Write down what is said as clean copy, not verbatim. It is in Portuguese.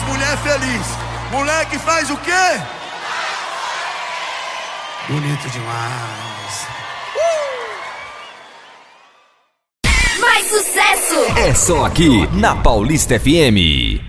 mulheres felizes. Mulher que faz o quê? Bonito demais. Mais sucesso! É só aqui na Paulista FM.